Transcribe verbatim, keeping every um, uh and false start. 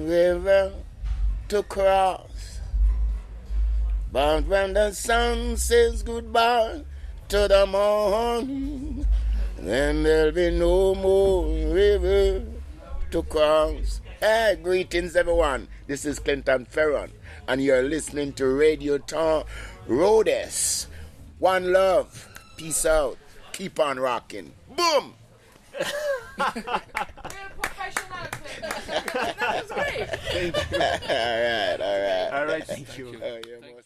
river to cross. But when the sun says goodbye to the morning, then there'll be no more river to cross. Hey, greetings everyone. This is Clinton Ferron, and you're listening to Radio Town Rhodes. One love. Peace out. Keep on rocking. Boom! That was great. Thank you. All right, all right. All right, thank you. Oh, yeah,